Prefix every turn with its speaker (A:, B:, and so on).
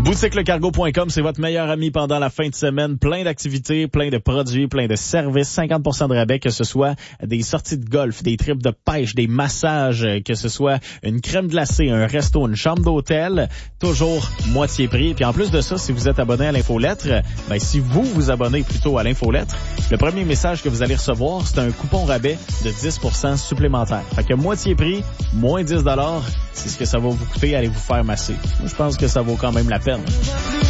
A: BoutiqueLeCargo.com, c'est votre meilleur ami pendant la fin de semaine. Plein d'activités, plein de produits, plein de services, 50% de rabais, que ce soit des sorties de golf, des trips de pêche, des massages, que ce soit une crème glacée, un resto, une chambre d'hôtel, toujours moitié prix. Puis en plus de ça, si vous êtes abonné à l'infolettre, si vous vous abonnez plutôt à l'infolettre, le premier message que vous allez recevoir, c'est un coupon rabais de 10% supplémentaire. Fait que moitié prix, moins $10, c'est ce que ça va vous coûter, allez vous faire masser. Moi, je pense que ça vaut quand même la peine.